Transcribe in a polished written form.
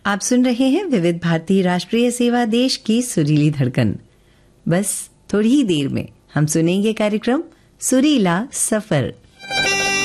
आप सुन रहे हैं विविध भारती राष्ट्रीय सेवा देश की सुरीली धड़कन। बस थोड़ी ही देर में हम सुनेंगे कार्यक्रम सुरीला सफर।